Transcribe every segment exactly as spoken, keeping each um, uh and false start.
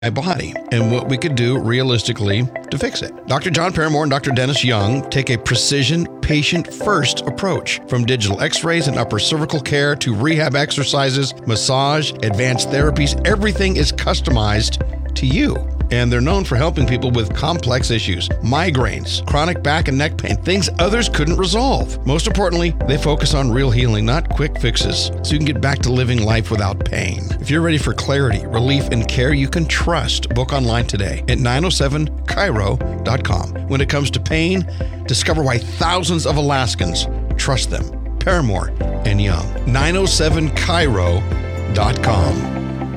my body and what we could do realistically to fix it. Doctor John Paramore and Doctor Dennis Young take a precision, patient-first approach. From digital x-rays and upper cervical care to rehab exercises, massage, advanced therapies, everything is customized to you. And they're known for helping people with complex issues, migraines, chronic back and neck pain, things others couldn't resolve. Most importantly, they focus on real healing, not quick fixes, so you can get back to living life without pain. If you're ready for clarity, relief, and care you can trust, book online today at nine oh seven chiro dot com. When it comes to pain, discover why thousands of Alaskans trust them. Paramore and Young. nine oh seven chiro dot com.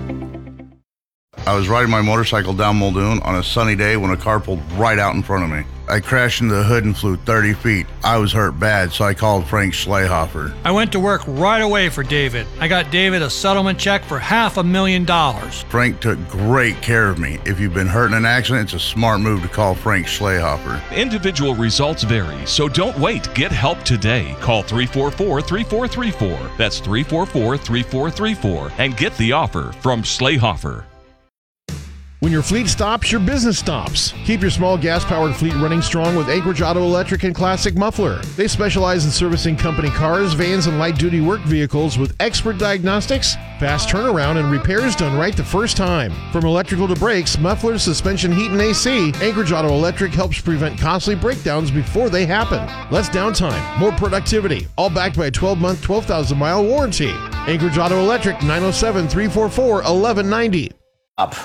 I was riding my motorcycle down Muldoon on a sunny day when a car pulled right out in front of me. I crashed into the hood and flew thirty feet. I was hurt bad, so I called Frank Schlehofer. I went to work right away for David. I got David a settlement check for half a million dollars. Frank took great care of me. If you've been hurt in an accident, it's a smart move to call Frank Schlehofer. Individual results vary, so don't wait. Get help today. Call three four four, three four three four. That's three four four, three four three four. And get the offer from Schlehofer. When your fleet stops, your business stops. Keep your small gas-powered fleet running strong with Anchorage Auto Electric and Classic Muffler. They specialize in servicing company cars, vans, and light-duty work vehicles with expert diagnostics, fast turnaround, and repairs done right the first time. From electrical to brakes, mufflers, suspension, heat, and A C, Anchorage Auto Electric helps prevent costly breakdowns before they happen. Less downtime, more productivity, all backed by a twelve-month, twelve thousand mile warranty. Anchorage Auto Electric, nine oh seven, three four four, one one nine oh. Up.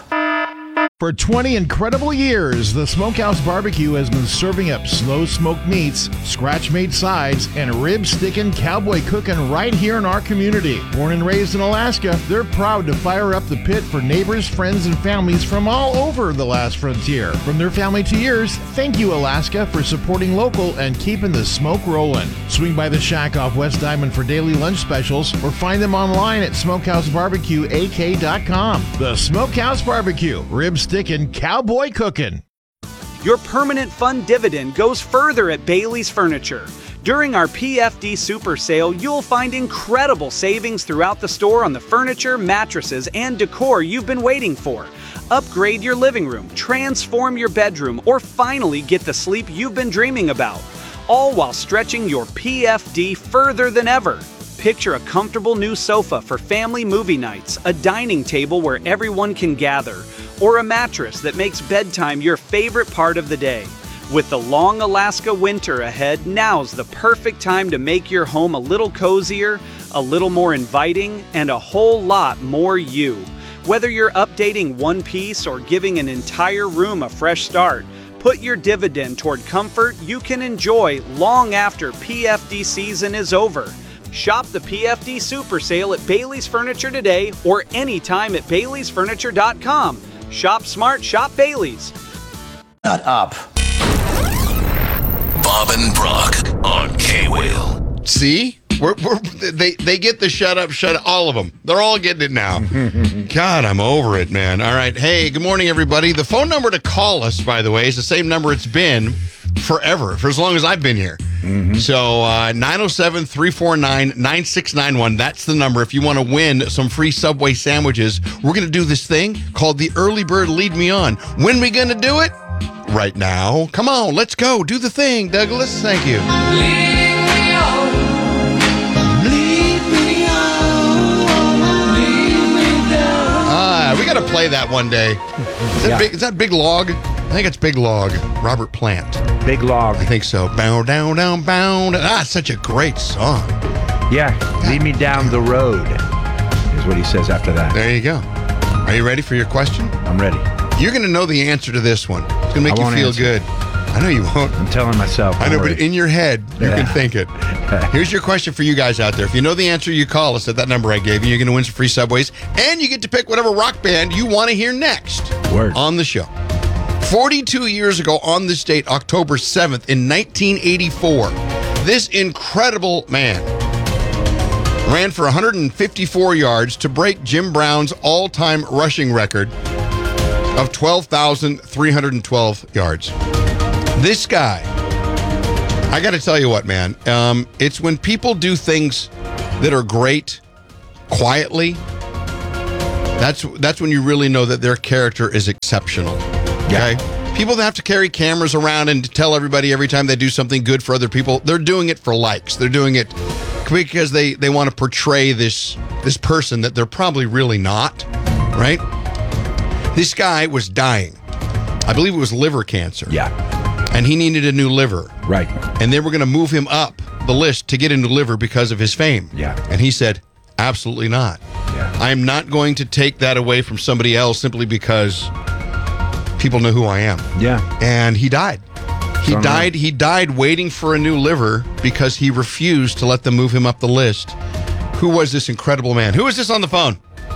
For twenty incredible years, the Smokehouse Barbecue has been serving up slow smoked meats, scratch-made sides, and rib-sticking, cowboy cooking right here in our community. Born and raised in Alaska, they're proud to fire up the pit for neighbors, friends, and families from all over the last frontier. From their family to yours, thank you, Alaska, for supporting local and keeping the smoke rolling. Swing by the shack off West Diamond for daily lunch specials, or find them online at smokehouse barbecue a k dot com. The Smokehouse Barbecue, ribs sticking, cowboy cooking. Your permanent fund dividend goes further at Bailey's Furniture. During our P F D Super Sale, you'll find incredible savings throughout the store on the furniture, mattresses, and decor you've been waiting for. Upgrade your living room, transform your bedroom, or finally get the sleep you've been dreaming about. All while stretching your P F D further than ever. Picture a comfortable new sofa for family movie nights, a dining table where everyone can gather, or a mattress that makes bedtime your favorite part of the day. With the long Alaska winter ahead, now's the perfect time to make your home a little cozier, a little more inviting, and a whole lot more you. Whether you're updating one piece or giving an entire room a fresh start, put your dividend toward comfort you can enjoy long after P F D season is over. Shop the P F D Super Sale at Bailey's Furniture today or anytime at baileys furniture dot com. Shop smart, shop Bailey's. Not up. Bob and Brock on K-Wheel. See? We're, we're, they, they get the shut up, shut up, all of them. They're all getting it now. God, I'm over it, man. All right. Hey, good morning, everybody. The phone number to call us, by the way, is the same number it's been forever, for as long as I've been here. Mm-hmm. So uh, nine oh seven, three four nine, nine six nine one. That's the number if you want to win some free Subway sandwiches. We're going to do this thing called the Early Bird Lead Me On. When we going to do it? Right now. Come on, let's go. Do the thing, Douglas. Thank you. Lead me on. Lead me on. Lead me down. Ah, we got to play that one day. Is that, yeah. big, is that Big Log? I think it's Big Log. Robert Plant. Big Log. I think so. Bow down, down, bound. Ah, such a great song. Yeah. Lead me down the road is what he says after that. There you go. Are you ready for your question? I'm ready. You're going to know the answer to this one. It's going to make I you feel answer. good. I know you won't. I'm telling myself. I know, worry. but in your head, you yeah. can think it. Here's your question for you guys out there. If you know the answer, you call us at that number I gave you. You're going to win some free Subways, and you get to pick whatever rock band you want to hear next Word. on the show. forty-two years ago on this date, October seventh, in nineteen eighty-four, this incredible man ran for one hundred fifty-four yards to break Jim Brown's all-time rushing record of twelve thousand three hundred twelve yards. This guy, I got to tell you what, man, um, it's when people do things that are great quietly That's that's when you really know that their character is exceptional. Okay? Yeah. People that have to carry cameras around and tell everybody every time they do something good for other people, they're doing it for likes. They're doing it because they, they want to portray this this person that they're probably really not, right? This guy was dying. I believe it was liver cancer. Yeah. And he needed a new liver. Right. And they were going to move him up the list to get a new liver because of his fame. Yeah. And he said, absolutely not. Yeah. I'm not going to take that away from somebody else simply because people know who I am. Yeah. And he died. He Don't died. know. He died waiting for a new liver because he refused to let them move him up the list. Who was this incredible man? Who is this on the phone?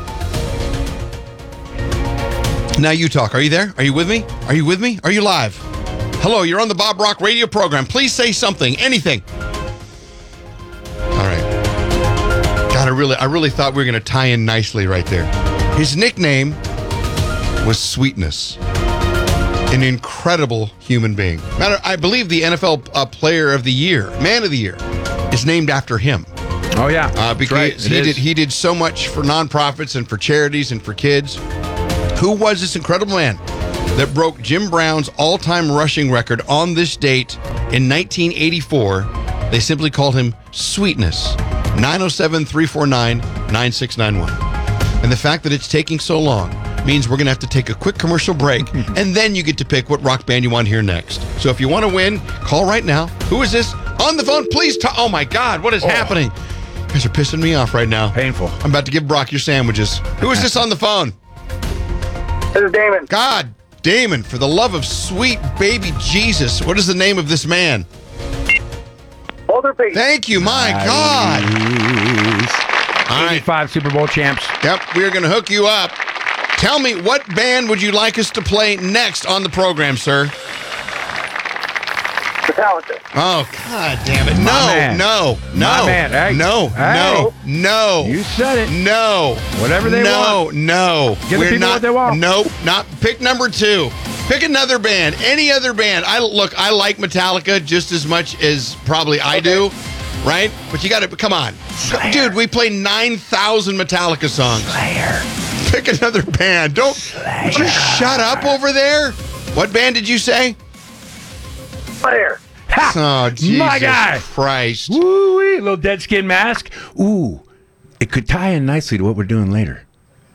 Now you talk. Are you there? Are you with me? Are you with me? Are you live? Hello, you're on the Bob Rock radio program. Please say something, anything. All right. God, I really, I really thought we were going to tie in nicely right there. His nickname was Sweetness. An incredible human being. Matter, I believe the N F L uh, Player of the Year, Man of the Year, is named after him. Oh yeah, uh, because right. he did he did so much for nonprofits and for charities and for kids. Who was this incredible man that broke Jim Brown's all-time rushing record on this date in nineteen eighty-four? They simply called him Sweetness. nine oh seven, three four nine, nine six nine one. And the fact that it's taking so long means we're going to have to take a quick commercial break, and then you get to pick what rock band you want to hear next. So if you want to win, call right now. Who is this? On the phone, please. Ta- oh, my God. What is oh. happening? You guys are pissing me off right now. Painful. I'm about to give Brock your sandwiches. Who is this on the phone? This is Damon. God, Damon, for the love of sweet baby Jesus. What is the name of this man? Walter Payton. Thank you, my nice. God. All right. eighty-five Super Bowl champs. Yep, we are going to hook you up. Tell me, what band would you like us to play next on the program, sir? Metallica. Oh, God damn it. No, man. no, no. My man. Hey. No, Hey. no, no. You said it. No. Whatever they no, want. No, no. Give the people not, what they want. No, not. Pick number two. Pick another band. Any other band. I Look, I like Metallica just as much as probably I Okay. do, right? But you got to, come on. Slayer. Dude, we play nine thousand Metallica songs. Slayer. Pick another band. Don't Slayer. would you shut up over there. What band did you say? Slayer. Ha! Oh, Jesus My guy. Christ. Woo-wee, little dead skin mask. Ooh, it could tie in nicely to what we're doing later.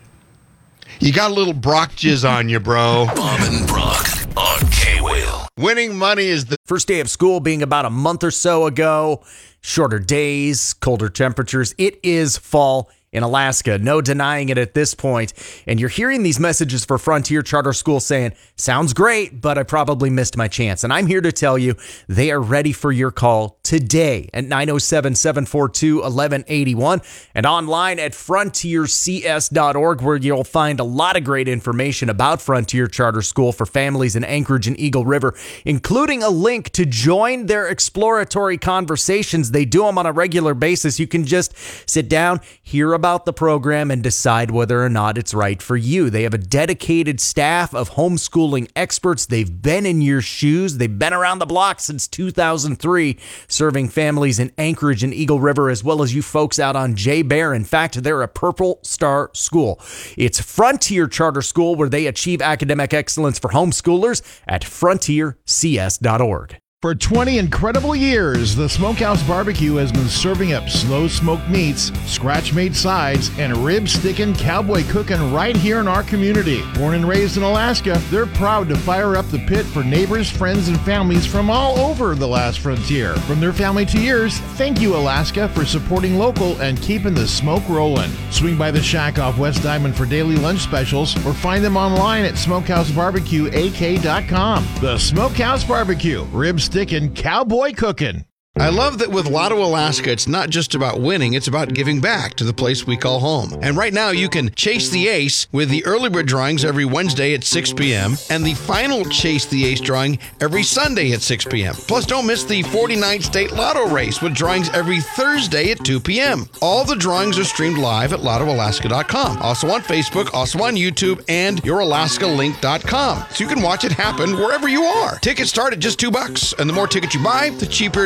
You got a little Brock jizz on you, bro. Bob and Brock on K-Wheel. Winning money is the First day of school being about a month or so ago. Shorter days, colder temperatures. It is fall in Alaska. No denying it at this point. And you're hearing these messages for Frontier Charter School saying, sounds great, but I probably missed my chance. And I'm here to tell you they are ready for your call today at nine oh seven, seven four two, one one eight one and online at frontier c s dot org, where you'll find a lot of great information about Frontier Charter School for families in Anchorage and Eagle River, including a link to join their exploratory conversations. They do them on a regular basis. You can just sit down, hear about the program, and decide whether or not it's right for you. They have a dedicated staff of homeschooling experts. They've been in your shoes. They've been around the block since two thousand three, serving families in Anchorage and Eagle River, as well as you folks out on J Bear. In fact, they're a Purple Star school. It's Frontier Charter School, where they achieve academic excellence for homeschoolers at frontier c s dot org. For twenty incredible years, the Smokehouse Barbecue has been serving up slow smoked meats, scratch-made sides, and rib-sticking cowboy cooking right here in our community. Born and raised in Alaska, they're proud to fire up the pit for neighbors, friends, and families from all over the last frontier. From their family to yours, thank you, Alaska, for supporting local and keeping the smoke rolling. Swing by the shack off West Diamond for daily lunch specials, or find them online at smokehouse barbecue a k dot com. The Smokehouse Barbecue, ribs sticking, cowboy cooking. I love that with Lotto Alaska, it's not just about winning, it's about giving back to the place we call home. And right now, you can chase the ace with the early bird drawings every Wednesday at six p.m. and the final Chase the Ace drawing every Sunday at six p.m. Plus, don't miss the forty-ninth State Lotto race with drawings every Thursday at two p.m. All the drawings are streamed live at lotto alaska dot com. Also on Facebook, also on YouTube, and your alaska link dot com. So you can watch it happen wherever you are. Tickets start at just two bucks, and the more tickets you buy, the cheaper it is per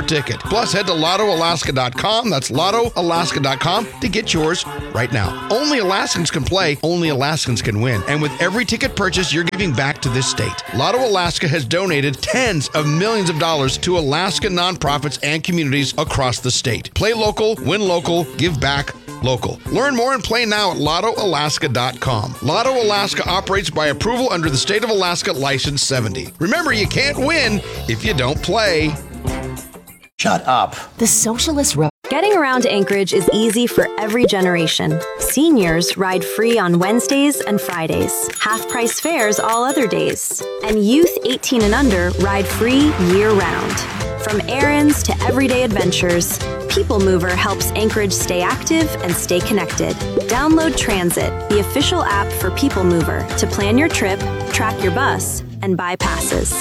ticket. Plus, head to lotto alaska dot com. That's lotto alaska dot com to get yours right now. Only Alaskans can play. Only Alaskans can win. And with every ticket purchase, you're giving back to this state. Lotto Alaska has donated tens of millions of dollars to Alaska nonprofits and communities across the state. Play local, win local, give back local. Learn more and play now at lotto alaska dot com. Lotto Alaska operates by approval under the State of Alaska License seventy. Remember, you can't win if you don't play. Shut up. The Socialist Re- Getting around Anchorage is easy for every generation. Seniors ride free on Wednesdays and Fridays. Half-price fares all other days. And youth eighteen and under ride free year-round. From errands to everyday adventures, People Mover helps Anchorage stay active and stay connected. Download Transit, the official app for People Mover, to plan your trip, track your bus, and buy passes.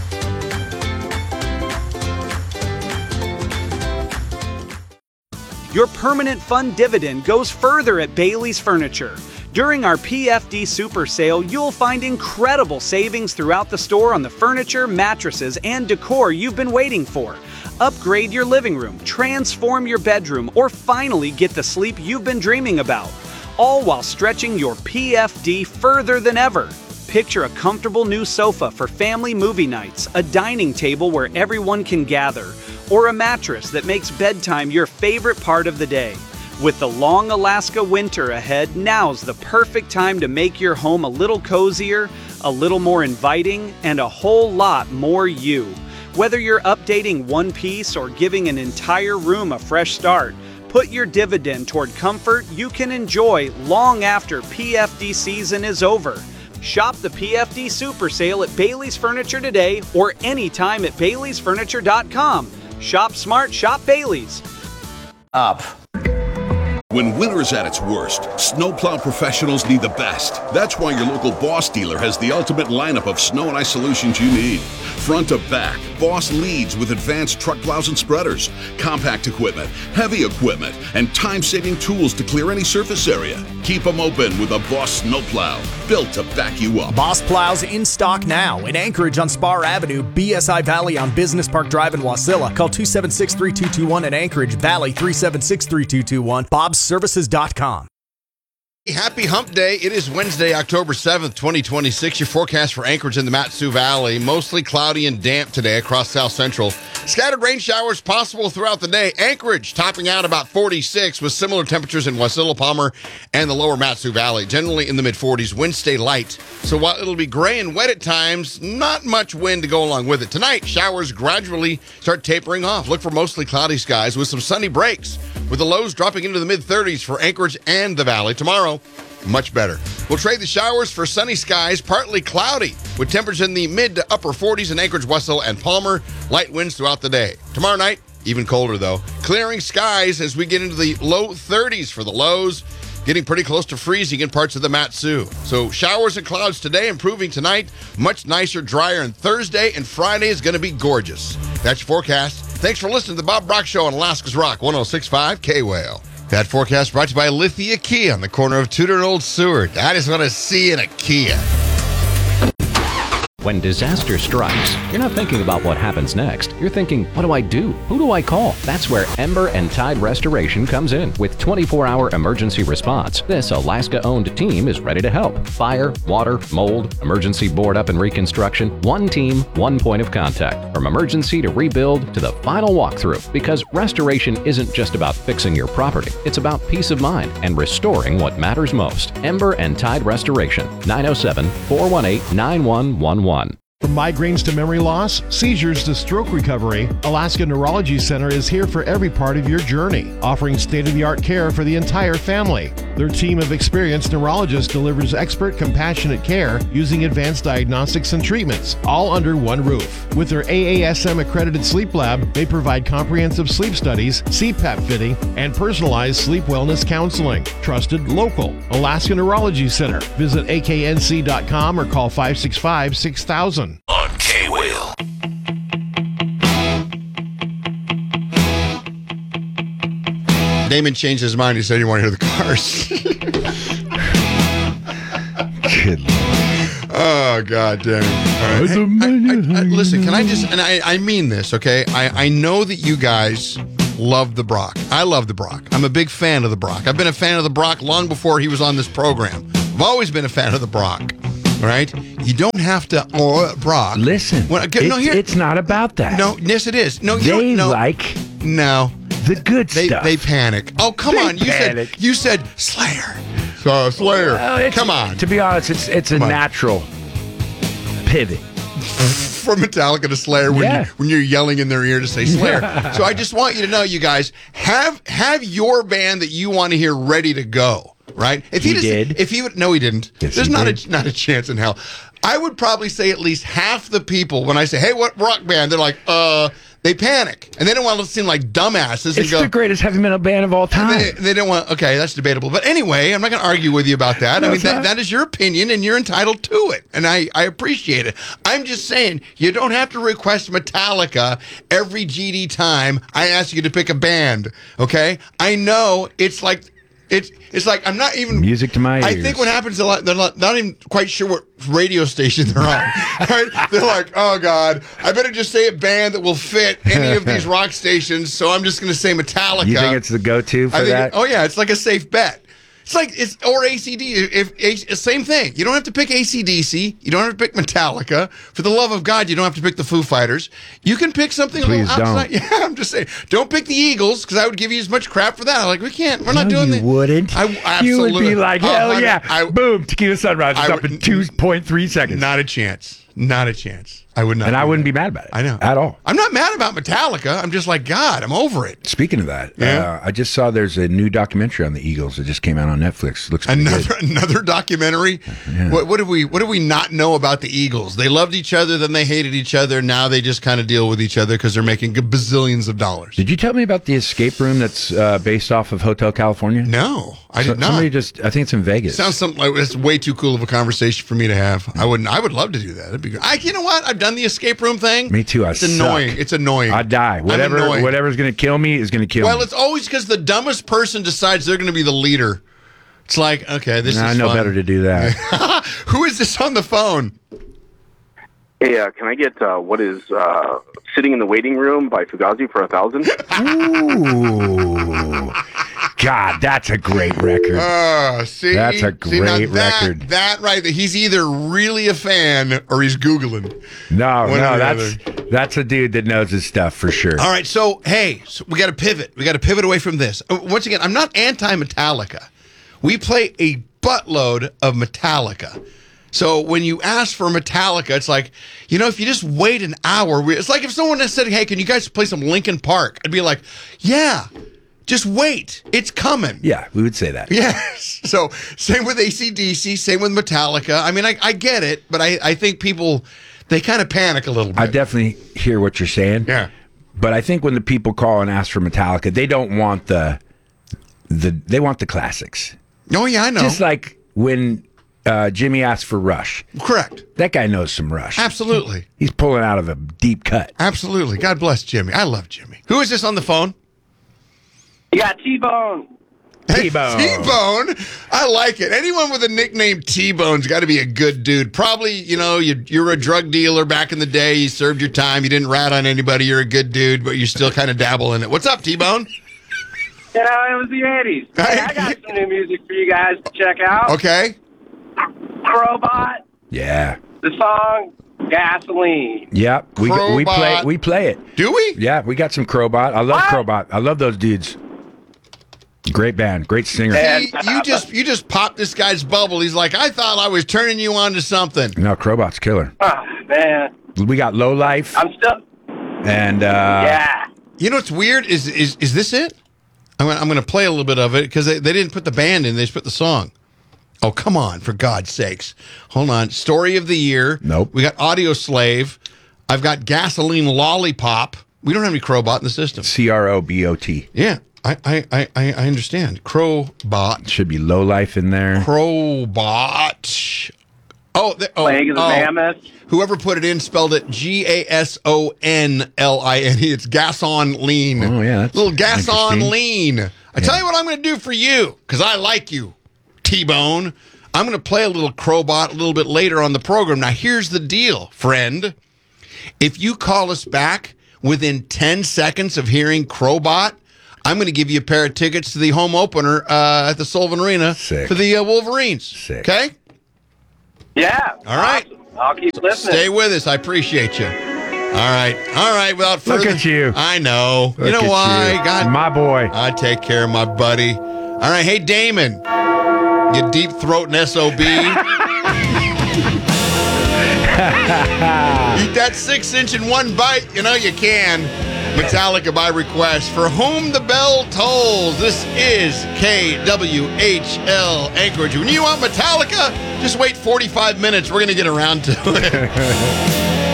Your permanent fund dividend goes further at Bailey's Furniture. During our P F D Super Sale, you'll find incredible savings throughout the store on the furniture, mattresses, and decor you've been waiting for. Upgrade your living room, transform your bedroom, or finally get the sleep you've been dreaming about. All while stretching your P F D further than ever. Picture a comfortable new sofa for family movie nights, a dining table where everyone can gather, or a mattress that makes bedtime your favorite part of the day. With the long Alaska winter ahead, now's the perfect time to make your home a little cozier, a little more inviting, and a whole lot more you. Whether you're updating one piece or giving an entire room a fresh start, put your dividend toward comfort you can enjoy long after P F D season is over. Shop the P F D Super Sale at Bailey's Furniture today or anytime at baileys furniture dot com. Shop smart, shop Bailey's. Up. When winter's at its worst, snowplow professionals need the best. That's why your local Boss dealer has the ultimate lineup of snow and ice solutions you need. Front to back, Boss leads with advanced truck plows and spreaders, compact equipment, heavy equipment, and time-saving tools to clear any surface area. Keep them open with a Boss snowplow, built to back you up. Boss plows in stock now in Anchorage on Spar Avenue, B S I Valley on Business Park Drive in Wasilla. Call two seven six, three two two one and Anchorage Valley three seven six, three two two one. bobs services dot com. Happy Hump Day. It is Wednesday, October seventh, twenty twenty-six. Your forecast for Anchorage in the Mat-Su Valley. Mostly cloudy and damp today across South Central. Scattered rain showers possible throughout the day. Anchorage topping out about forty-six with similar temperatures in Wasilla, Palmer, and the lower Mat-Su Valley. Generally in the mid-forties. Winds stay light. So while it'll be gray and wet at times, not much wind to go along with it. Tonight, showers gradually start tapering off. Look for mostly cloudy skies with some sunny breaks, with the lows dropping into the mid-thirties for Anchorage and the Valley. Tomorrow, much better. We'll trade the showers for sunny skies, partly cloudy, with temperatures in the mid to upper forties in Anchorage, Wasilla, and Palmer. Light winds throughout the day. Tomorrow night, even colder though. Clearing skies as we get into the low thirties for the lows, getting pretty close to freezing in parts of the Mat-Su. So showers and clouds today, improving tonight. Much nicer, drier, and Thursday and Friday is going to be gorgeous. That's your forecast. Thanks for listening to the Bob Brock Show on Alaska's Rock one oh six point five K-Whale. That forecast brought to you by Lithia Kia on the corner of Tudor and Old Seward. I just want to see in a Kia. When disaster strikes, you're not thinking about what happens next. You're thinking, what do I do? Who do I call? That's where Ember and Tide Restoration comes in. With twenty-four hour emergency response, this Alaska-owned team is ready to help. Fire, water, mold, emergency board up and reconstruction. One team, one point of contact. From emergency to rebuild to the final walkthrough. Because restoration isn't just about fixing your property. It's about peace of mind and restoring what matters most. Ember and Tide Restoration. nine oh seven, four one eight, nine one one one. From migraines to memory loss, seizures to stroke recovery, Alaska Neurology Center is here for every part of your journey, offering state-of-the-art care for the entire family. Their team of experienced neurologists delivers expert, compassionate care using advanced diagnostics and treatments, all under one roof. With their A A S M-accredited sleep lab, they provide comprehensive sleep studies, C PAP fitting, and personalized sleep wellness counseling. Trusted, local. Alaska Neurology Center. Visit A K N C dot com or call five six five, six thousand. On K-Whale. Damon changed his mind. He said he wanted to hear the Cars. Good Lord. Uh, Oh, God damn it. All right. Hey, I, I, I, listen, can I just, and I, I mean this, okay? I, I know that you guys love the Brock. I love the Brock. I'm a big fan of the Brock. I've been a fan of the Brock long before he was on this program. I've always been a fan of the Brock. All right? You don't have to, oh, Brock. Listen, when, get, it's, no, here, it's not about that. No, yes, it is. No, you they don't, no. like no. the good they, stuff. They panic. Oh, come they on. You panic. said you said Slayer. Uh, Slayer. Well, come on. To be honest, it's it's come a on. natural pivot. From Metallica to Slayer when, yeah. you, when you're yelling in their ear to say Slayer. So I just want you to know, you guys, have have your band that you want to hear ready to go, right? If he, he just, did. If he would, no, he didn't. Yes, There's he not did. a not a chance in hell. I would probably say at least half the people when I say, "Hey, what rock band?" They're like, "Uh." They panic, and they don't want to seem like dumbasses. It's and go, the greatest heavy metal band of all time. They, they don't want. Okay, that's debatable. But anyway, I'm not going to argue with you about that. No, I mean, it's that, not. that is your opinion, and you're entitled to it, and I, I appreciate it. I'm just saying you don't have to request Metallica every G D time I ask you to pick a band. Okay, I know it's like. It's it's like I'm not even music to my ears. I think what happens a lot, they're not, not even quite sure what radio station they're on. Right? They're like, oh God, I better just say a band that will fit any of these rock stations. So I'm just going to say Metallica. You think it's the go-to for I think that? It, oh yeah, it's like a safe bet. It's like it's or A C D. If, if same thing, you don't have to pick A C D C. You don't have to pick Metallica. For the love of God, you don't have to pick the Foo Fighters. You can pick something Please a little outside. don't. Yeah, I'm just saying. Don't pick the Eagles because I would give you as much crap for that. Like we can't. We're not no, doing you the, wouldn't. I You absolutely. would be like, Oh, hell honey, yeah! I, Boom, Tequila Sunrise is I up would- in two point three seconds. Not a chance. Not a chance. I would not. and I do wouldn't that. be mad about it. I know. At all. I'm not mad about Metallica. I'm just like, God, I'm over it. Speaking of that, Yeah. uh, I just saw there's a new documentary on the Eagles that just came out on Netflix. Looks pretty Another good. another documentary. Yeah. What, what did we What did we not know about the Eagles? They loved each other, then they hated each other. Now they just kind of deal with each other because they're making bazillions of dollars. Did you tell me about the escape room that's uh, based off of Hotel California? No, I So- did not. Somebody just, I think it's in Vegas. Sounds something like it's way too cool of a conversation for me to have. I wouldn't. I would love to do that. It'd be good. I, you know what? I've done the escape room thing. Me too. I It's suck. annoying. It's annoying. I die. I'm Whatever, annoyed. whatever's going to kill me is going to kill Well, me. it's always because the dumbest person decides they're going to be the leader. It's like, okay, this Nah, is I know fun. better to do that. Who is this on the phone? Hey, uh, can I get uh, what is uh, Sitting in the Waiting Room by Fugazi for a thousand? Ooh. God, that's a great record. Uh, see, That's a See, now great that, record. That right, there, he's either really a fan or he's googling. No, One or no, the that's that's a dude that knows his stuff for sure. All right, so hey, so we got to pivot. We got to pivot away from this. Uh, Once again, I'm not anti-Metallica. We play a buttload of Metallica. So when you ask for Metallica, it's like, you know, if you just wait an hour, we- it's like if someone had said, "Hey, can you guys play some Linkin Park?" I'd be like, "Yeah, just wait, it's coming." Yeah, we would say that. Yes. So same with A C D C, same with Metallica. I mean, I, I get it, but I, I think people, they kind of panic a little bit. I definitely hear what you're saying. Yeah. But I think when the people call and ask for Metallica, they don't want the the they want the classics. Oh yeah, I know. Just like when uh, Jimmy asked for Rush. Correct. That guy knows some Rush. Absolutely. He's pulling out of a deep cut. Absolutely. God bless Jimmy. I love Jimmy. Who is this on the phone? You got T-Bone. T-Bone. T-Bone. I like it. Anyone with a nickname T-Bone's got to be a good dude. Probably, you know, you, you're a drug dealer back in the day. You served your time. You didn't rat on anybody. You're a good dude, but you still kind of dabble in it. What's up, T-Bone? You know, it was the eighties. Hey, I got some new music for you guys to check out. Okay. Crowbot, Yeah. the song Gasoline. Yeah. We we play Crowbot. we play it. Do we? Yeah, we got some Crowbot. I love What? Crowbot. I love those dudes. Great band, great singer. See, you just you just popped this guy's bubble. He's like, I thought I was turning you on to something. No, Crowbot's killer. Oh, man. We got Low Life I'm still. and uh Yeah. You know what's weird? Is is is this it? I'm gonna, I'm going to play a little bit of it because they, they didn't put the band in. They just put the song. Oh, come on, for God's sakes. Hold on. Story of the Year. Nope. We got Audio Slave. I've got Gasoline Lollipop. We don't have any Crowbot in the system. C R O B O T. Yeah, I I, I, I I understand. Crowbot. Should be Low Life in there. Crowbot. Oh, the, oh, Plague of the oh. Mammoth. Whoever put it in spelled it G A S O N L I N E. It's gas on lean. Oh, yeah, that's little gas on interesting. lean. I tell you what I'm going to do for you because I like you, T-Bone. I'm going to play a little Crowbot a little bit later on the program. Now, here's the deal, friend. If you call us back within ten seconds of hearing Crowbot, I'm going to give you a pair of tickets to the home opener uh, at the Sullivan Arena Sick. for the uh, Wolverines. Sick. Okay? Yeah. All right. Awesome. I'll keep listening. Stay with us. I appreciate you. All right. All right. Without further... Look at you. I know. Look you know at why? you. God, my boy. I take care of my buddy. All right. Hey, Damon. You deep throat and S O B. Eat that six inch in one bite. You know you can. Metallica by request. For whom the bell tolls. This is K W H L Anchorage. When you want Metallica, just wait forty-five minutes. We're going to get around to it.